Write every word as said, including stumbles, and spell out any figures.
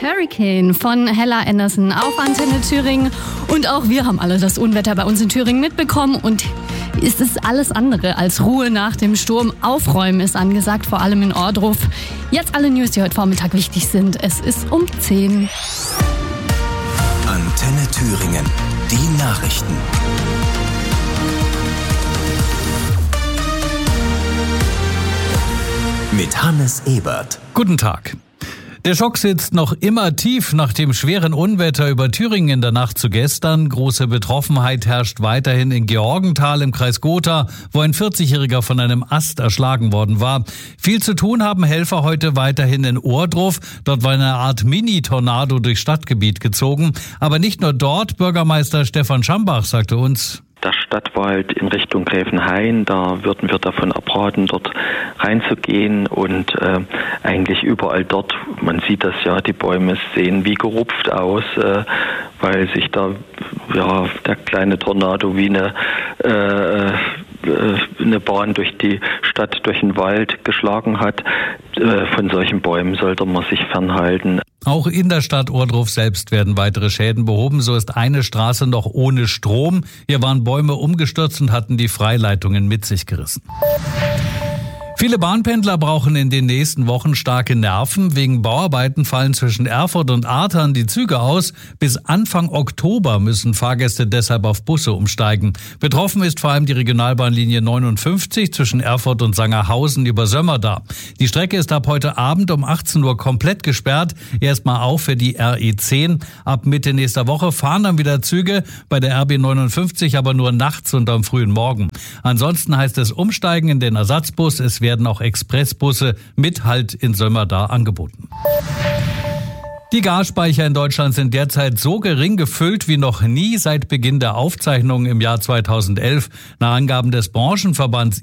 Hurricane von Hella Anderson auf Antenne Thüringen. Und auch wir haben alle das Unwetter bei uns in Thüringen mitbekommen. Und es ist alles andere als Ruhe nach dem Sturm. Aufräumen ist angesagt, vor allem in Ohrdruf. Jetzt alle News, die heute Vormittag wichtig sind. Es ist um zehn. Antenne Thüringen, die Nachrichten. Mit Hannes Ebert. Guten Tag. Der Schock sitzt noch immer tief nach dem schweren Unwetter über Thüringen in der Nacht zu gestern. Große Betroffenheit herrscht weiterhin in Georgenthal im Kreis Gotha, wo ein vierzigjähriger von einem Ast erschlagen worden war. Viel zu tun haben Helfer heute weiterhin in Ohrdruf. Dort war eine Art Mini-Tornado durchs Stadtgebiet gezogen. Aber nicht nur dort. Bürgermeister Stefan Schambach sagte uns: Der Stadtwald in Richtung Gräfenhain, da würden wir davon abraten, dort reinzugehen und äh, eigentlich überall dort, man sieht das ja, die Bäume sehen wie gerupft aus, äh, weil sich da ja der kleine Tornado wie eine äh, eine Bahn durch die Stadt, durch den Wald geschlagen hat. Von solchen Bäumen sollte man sich fernhalten. Auch in der Stadt Ohrdruf selbst werden weitere Schäden behoben. So ist eine Straße noch ohne Strom. Hier waren Bäume umgestürzt und hatten die Freileitungen mit sich gerissen. Viele Bahnpendler brauchen in den nächsten Wochen starke Nerven. Wegen Bauarbeiten fallen zwischen Erfurt und Artern die Züge aus. Bis Anfang Oktober müssen Fahrgäste deshalb auf Busse umsteigen. Betroffen ist vor allem die Regionalbahnlinie neunundfünfzig zwischen Erfurt und Sangerhausen über Sömmerda. Die Strecke ist ab heute Abend um achtzehn Uhr komplett gesperrt. Erstmal auch für die R E zehn. Ab Mitte nächster Woche fahren dann wieder Züge, bei der R B neunundfünfzig aber nur nachts und am frühen Morgen. Ansonsten heißt es umsteigen in den Ersatzbus. Es werden auch Expressbusse mit Halt in Sömmerda angeboten. Die Gasspeicher in Deutschland sind derzeit so gering gefüllt wie noch nie seit Beginn der Aufzeichnungen im Jahr zweitausendelf. Nach Angaben des Branchenverbands